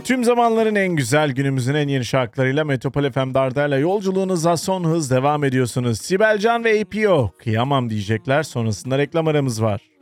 Tüm zamanların en güzel, günümüzün en yeni şarkılarıyla Metropol FM Dardar'la yolculuğunuza son hız devam ediyorsunuz. Sibel Can ve APO, kıyamam diyecekler, sonrasında reklam aramız var.